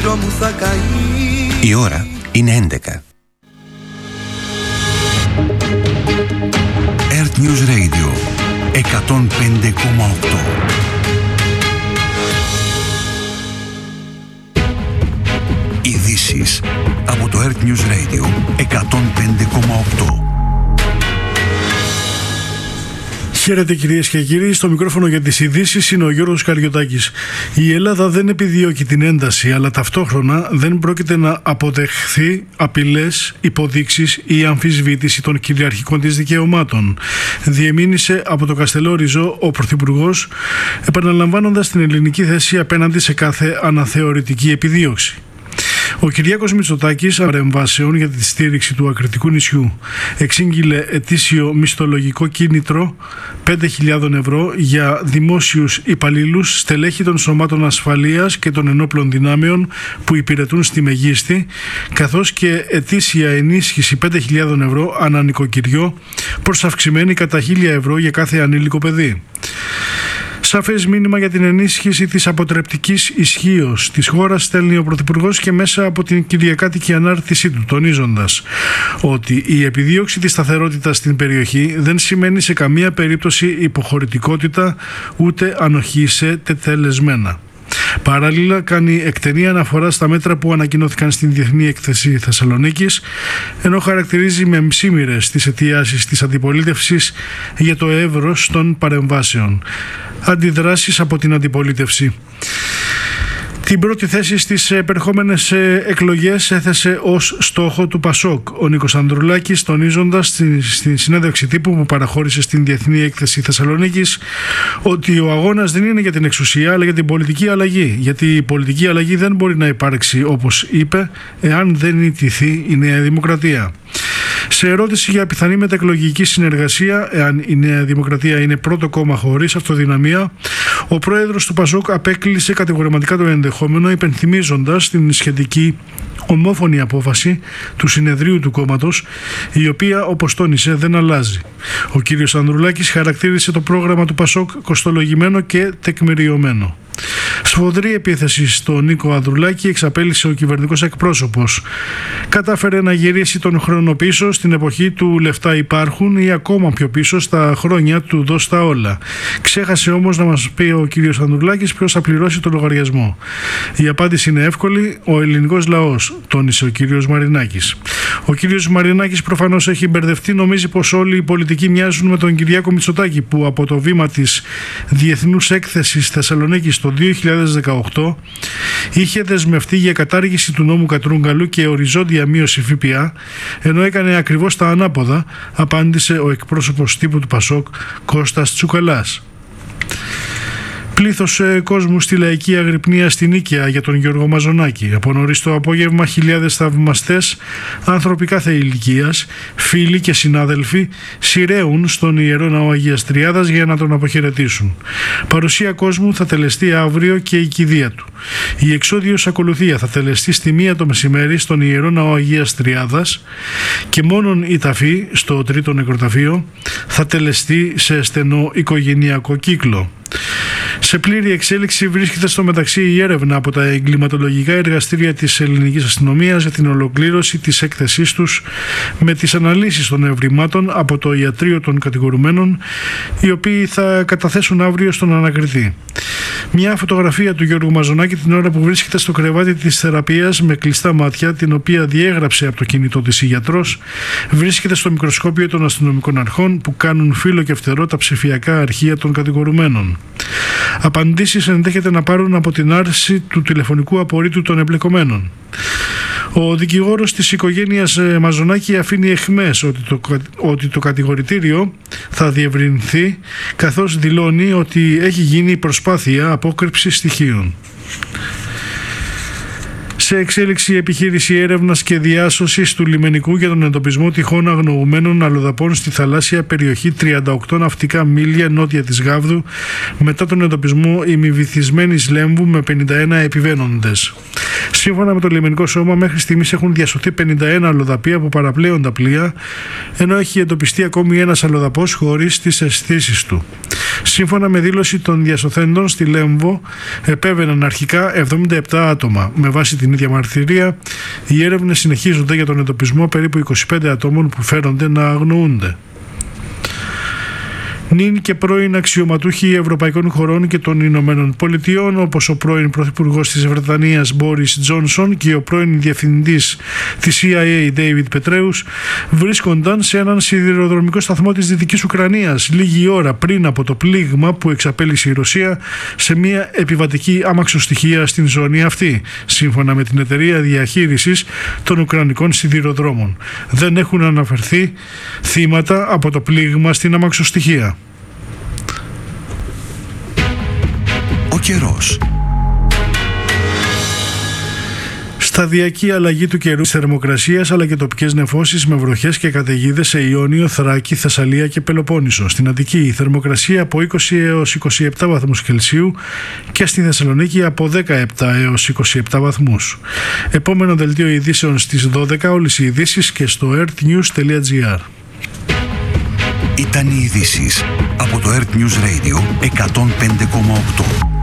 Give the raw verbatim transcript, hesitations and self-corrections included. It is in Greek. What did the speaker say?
όνειρο μου θα καεί. Η ώρα είναι έντεκα. Earth News Radio εκατόν πέντε κόμμα οκτώ. Ειδήσεις από το Earth News Radio εκατόν πέντε κόμμα οκτώ. Χαίρετε κυρίες και κύριοι, στο μικρόφωνο για τις ειδήσεις είναι ο Γιώργος Καριωτάκης. Η Ελλάδα δεν επιδιώκει την ένταση, αλλά ταυτόχρονα δεν πρόκειται να αποδεχθεί απειλές, υποδείξεις ή αμφισβήτηση των κυριαρχικών της δικαιωμάτων. Διεμήνυσε από το Καστελόριζο ο Πρωθυπουργός, επαναλαμβάνοντας την ελληνική θέση απέναντι σε κάθε αναθεωρητική επιδίωξη. Ο Κυριάκος Μητσοτάκης παρεμβάσεων για τη στήριξη του ακριτικού νησιού εξήγηλε ετήσιο μισθολογικό κίνητρο πέντε χιλιάδες ευρώ για δημόσιους υπαλλήλους, στελέχη των σωμάτων ασφαλείας και των ενόπλων δυνάμεων που υπηρετούν στη Μεγίστη, καθώς και ετήσια ενίσχυση πέντε χιλιάδες ευρώ ανά νοικοκυριό, προς αυξημένη κατά χίλια ευρώ για κάθε ανήλικο παιδί. Σαφές μήνυμα για την ενίσχυση της αποτρεπτικής ισχύως της χώρας στέλνει ο Πρωθυπουργός και μέσα από την κυριακάτικη ανάρτησή του, τονίζοντας ότι η επιδίωξη της σταθερότητας στην περιοχή δεν σημαίνει σε καμία περίπτωση υποχωρητικότητα ούτε ανοχή σε τετελεσμένα. Παράλληλα, κάνει εκτενή αναφορά στα μέτρα που ανακοινώθηκαν στην Διεθνή Έκθεση Θεσσαλονίκης, ενώ χαρακτηρίζει με ψήμυρες τις αιτιάσεις της αντιπολίτευσης για το εύρος των παρεμβάσεων. Αντιδράσεις από την αντιπολίτευση. Την πρώτη θέση στις επερχόμενες εκλογές έθεσε ως στόχο του Πασόκ ο Νίκος Ανδρουλάκης, τονίζοντας στη, στη συνέντευξη τύπου που παραχώρησε στην Διεθνή Έκθεση Θεσσαλονίκης ότι ο αγώνας δεν είναι για την εξουσία αλλά για την πολιτική αλλαγή, γιατί η πολιτική αλλαγή δεν μπορεί να υπάρξει, όπως είπε, εάν δεν ιτηθεί η Νέα Δημοκρατία. Σε ερώτηση για πιθανή μεταεκλογική συνεργασία, εάν η Νέα Δημοκρατία είναι πρώτο κόμμα χωρίς αυτοδυναμία, ο πρόεδρος του Πασόκ απέκλεισε κατηγορηματικά το ενδεχόμενο, υπενθυμίζοντας την σχετική ομόφωνη απόφαση του συνεδρίου του κόμματος, η οποία, όπως τόνισε, δεν αλλάζει. Ο κύριος Ανδρουλάκης χαρακτήρισε το πρόγραμμα του Πασόκ κοστολογημένο και τεκμηριωμένο. Σφοδρή επίθεση στον Νίκο Ανδρουλάκη εξαπέλυσε ο κυβερνητικός εκπρόσωπος. Κατάφερε να γυρίσει τον χρόνο πίσω στην εποχή του λεφτά υπάρχουν ή ακόμα πιο πίσω στα χρόνια του δώσ' τα όλα. Ξέχασε όμως να μας πει ο κύριος Ανδρουλάκης ποιος θα πληρώσει το λογαριασμό. Η απάντηση είναι εύκολη: ο ελληνικός λαός, τόνισε ο κύριος Μαρινάκης. Ο κύριος Μαρινάκης προφανώς έχει μπερδευτεί, νομίζει πως όλοι οι πολιτικοί μοιάζουν με τον Κυριάκο Μητσοτάκη, που από το βήμα της Διεθνούς Έκθεσης Θεσσαλονίκης το δύο χιλιάδες δεκαοκτώ είχε δεσμευτεί για κατάργηση του νόμου Κατρούγκαλου και οριζόντια μείωση ΦΠΑ, ενώ έκανε ακριβώς τα ανάποδα, απάντησε ο εκπρόσωπος τύπου του Πασόκ Κώστας Τσουκαλάς. Πλήθος ε, κόσμου στη λαϊκή αγρυπνία στην Νίκαια για τον Γιώργο Μαζονάκη. Από νωρίς το απόγευμα, χιλιάδες θαυμαστές, άνθρωποι κάθε ηλικίας, φίλοι και συνάδελφοι, σειραίουν στον Ιερό Ναό Αγίας Τριάδας για να τον αποχαιρετήσουν. Παρουσία κόσμου θα τελεστεί αύριο και η κηδεία του. Η εξώδιος ακολουθία θα τελεστεί στη μία το μεσημέρι στον Ιερό Ναό Αγίας Τριάδας και μόνον η ταφή στο τρίτο νεκροταφείο θα τελεστεί σε στενό οικογενειακό κύκλο. Σε πλήρη εξέλιξη βρίσκεται στο μεταξύ η έρευνα από τα εγκληματολογικά εργαστήρια της ελληνικής αστυνομίας για την ολοκλήρωση της έκθεσής τους με τις αναλύσεις των ευρημάτων από το ιατρείο των κατηγορουμένων, οι οποίοι θα καταθέσουν αύριο στον ανακριτή. Μια φωτογραφία του Γιώργου Μαζονάκη την ώρα που βρίσκεται στο κρεβάτι της θεραπείας με κλειστά μάτια, την οποία διέγραψε από το κινητό της η γιατρός, βρίσκεται στο μικροσκόπιο των αστυνομικών αρχών που κάνουν φύλλο και φτερό τα ψηφιακά αρχεία των κατηγορουμένων. Απαντήσεις ενδέχεται να πάρουν από την άρση του τηλεφωνικού απορρίτου των εμπλεκομένων. Ο δικηγόρος της οικογένειας Μαζονάκη αφήνει αιχμές ότι το, ότι το κατηγορητήριο θα διευρυνθεί, καθώς δηλώνει ότι έχει γίνει προσπάθεια απόκρυψης στοιχείων. Σε εξέλιξη επιχείρηση έρευνας και διάσωσης του λιμενικού για τον εντοπισμό τυχόν αγνοωμένων αλλοδαπών στη θαλάσσια περιοχή τριάντα οκτώ ναυτικά μίλια νότια της Γάβδου, μετά τον εντοπισμό ημιβυθισμένης Λέμβου με πενήντα ένα επιβαίνοντες. Σύμφωνα με το λιμενικό σώμα, μέχρι στιγμής έχουν διασωθεί πενήντα ένα αλλοδαποί από παραπλέοντα πλοία, ενώ έχει εντοπιστεί ακόμη ένας αλλοδαπός χωρίς τις αισθήσεις του. Σύμφωνα με δήλωση των διασωθέντων στη Λέμβο, επέβαιναν αρχικά εβδομήντα επτά άτομα. Με βάση την ίδια μαρτυρία, οι έρευνες συνεχίζονται για τον εντοπισμό περίπου είκοσι πέντε ατόμων που φέρονται να αγνοούνται. Νυν και πρώην αξιωματούχοι ευρωπαϊκών χωρών και των Ηνωμένων Πολιτειών, όπως ο πρώην πρωθυπουργός της Βρετανίας Μπόρις Τζόνσον και ο πρώην διευθυντής της σι άι έι Ντέιβιντ Πετρέους, βρίσκονταν σε έναν σιδηροδρομικό σταθμό της Δυτικής Ουκρανίας λίγη ώρα πριν από το πλήγμα που εξαπέλυσε η Ρωσία σε μια επιβατική αμαξοστοιχεία στην ζώνη αυτή, σύμφωνα με την εταιρεία διαχείρισης των Ουκρανικών σιδηροδρόμων. Δεν έχουν αναφερθεί θύματα από το πλήγμα στην αμαξοστοιχεία. Ο καιρός. Σταδιακή αλλαγή του καιρού, της θερμοκρασίας αλλά και τοπικές νεφώσεις με βροχές και καταιγίδες σε Ιόνιο, Θράκη, Θεσσαλία και Πελοπόννησο. Στην Αττική η θερμοκρασία από είκοσι έως είκοσι επτά βαθμούς Κελσίου και στη Θεσσαλονίκη από δεκαεπτά έως είκοσι επτά βαθμούς. Επόμενο δελτίο ειδήσεων στις δώδεκα, όλες οι ειδήσεις και στο earthnews τελεία gr. Ήταν οι ειδήσεις από το Earth News Radio εκατόν πέντε κόμμα οκτώ.